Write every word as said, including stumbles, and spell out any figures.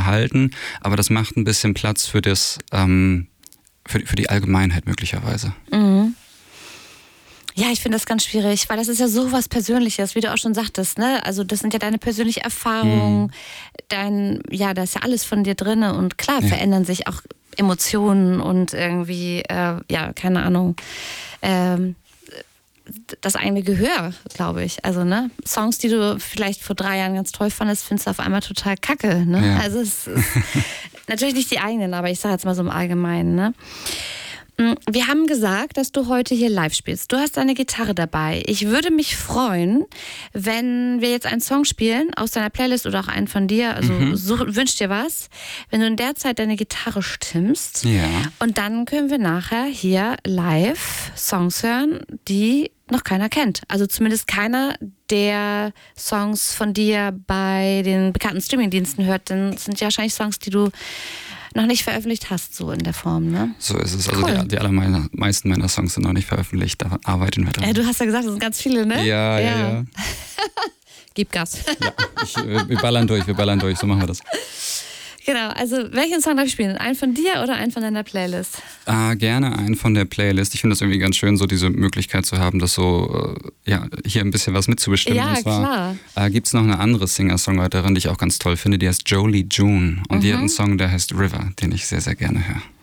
behalten, aber das macht ein bisschen Platz für das, ähm, für, für die Allgemeinheit möglicherweise. Mhm. Ja, ich finde das ganz schwierig, weil das ist ja so was Persönliches, wie du auch schon sagtest, ne? Also das sind ja deine persönlichen Erfahrungen, mhm. dein, ja, da ist ja alles von dir drin und klar, ja. verändern sich auch Emotionen und irgendwie, äh, ja, keine Ahnung, ähm, das eigene Gehör, glaube ich. Also, ne, Songs, die du vielleicht vor drei Jahren ganz toll fandest, findest du auf einmal total kacke, ne? Ja. Also es ist natürlich nicht die eigenen, aber ich sage jetzt mal so im Allgemeinen, ne? Wir haben gesagt, dass du heute hier live spielst. Du hast deine Gitarre dabei. Ich würde mich freuen, wenn wir jetzt einen Song spielen aus deiner Playlist oder auch einen von dir. Also mhm. so, wünsch dir was. Wenn du in der Zeit deine Gitarre stimmst. Ja. Und dann können wir nachher hier live Songs hören, die noch keiner kennt. Also zumindest keiner, der Songs von dir bei den bekannten Streamingdiensten hört. Dann sind ja wahrscheinlich Songs, die du noch nicht veröffentlicht hast, so in der Form, ne? So ist es. Also cool. die, die allermeisten meiner Songs sind noch nicht veröffentlicht, da arbeiten wir dran. Ja, du hast ja gesagt, es sind ganz viele, ne? Ja, ja, ja. ja. Gib Gas. Ja, ich, wir ballern durch, wir ballern durch, so machen wir das. Genau, also welchen Song darf ich spielen? Einen von dir oder einen von deiner Playlist? Ah, gerne einen von der Playlist. Ich finde das irgendwie ganz schön, so diese Möglichkeit zu haben, das so, äh, ja, hier ein bisschen was mitzubestimmen. Ja, und zwar, klar. Äh, gibt es noch eine andere Singer-Songwriterin, die ich auch ganz toll finde, die heißt Jolie June. Und mhm. die hat einen Song, der heißt River, den ich sehr, sehr gerne höre.